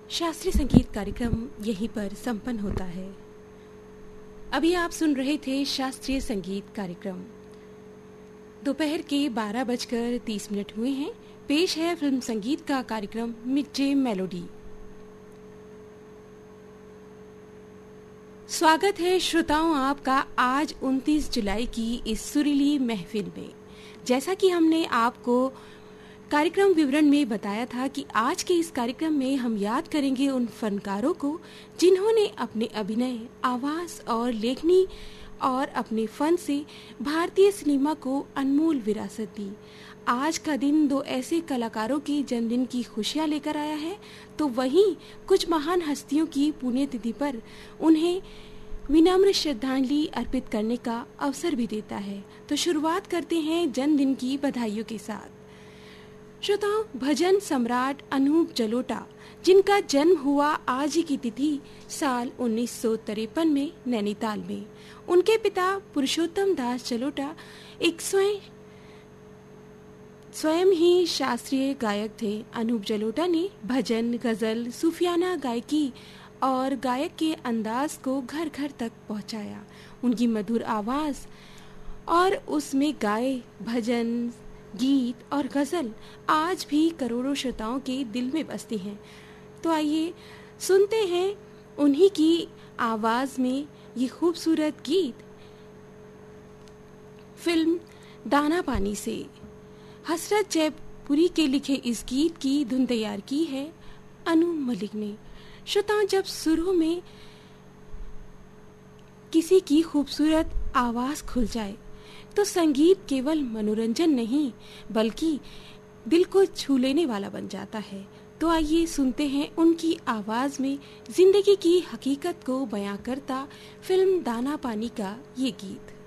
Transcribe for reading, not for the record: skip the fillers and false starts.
शास्त्रीय संगीत कार्यक्रम यहीं पर संपन्न होता है। अभी आप सुन रहे थे शास्त्रीय संगीत कार्यक्रम। दोपहर के 12:30 हुए हैं। पेश है फिल्म संगीत का कार्यक्रम मिड-डे मेलोडी। स्वागत है श्रोताओं आपका आज 29 जुलाई की इस सुरीली महफिल में। जैसा कि हमने आपको कार्यक्रम विवरण में बताया था कि आज के इस कार्यक्रम में हम याद करेंगे उन फनकारों को जिन्होंने अपने अभिनय, आवाज और लेखनी और अपने फन से भारतीय सिनेमा को अनमोल विरासत दी। आज का दिन दो ऐसे कलाकारों के जन्मदिन की खुशियां लेकर आया है, तो वहीं कुछ महान हस्तियों की पुण्यतिथि पर उन्हें विनम्र श्रद्धांजलि अर्पित करने का अवसर भी देता है। तो शुरुआत करते हैं जन्मदिन की बधाइयों के साथ। श्रोताओं, भजन सम्राट अनूप जलोटा, जिनका जन्म हुआ आज ही की तिथि साल 1953 में नैनीताल में। उनके पिता पुरुषोत्तम दास जलोटा एक स्वयं ही शास्त्रीय गायक थे। अनूप जलोटा ने भजन, गजल, सूफियाना गायकी और गायक के अंदाज को घर घर तक पहुंचाया। उनकी मधुर आवाज और उसमें गाए भजन, गीत और गजल आज भी करोड़ों श्रोताओं के दिल में बसती हैं। तो आइए सुनते हैं उन्हीं की आवाज में ये खूबसूरत गीत फिल्म दाना पानी से। हसरत जयपुरी के लिखे इस गीत की धुन तैयार की है अनु मलिक ने। श्रोताओं, जब सुरों में किसी की खूबसूरत आवाज खुल जाए तो संगीत केवल मनोरंजन नहीं बल्कि दिल को छू लेने वाला बन जाता है। तो आइए सुनते हैं उनकी आवाज में जिंदगी की हकीकत को बयां करता फिल्म दाना पानी का ये गीत।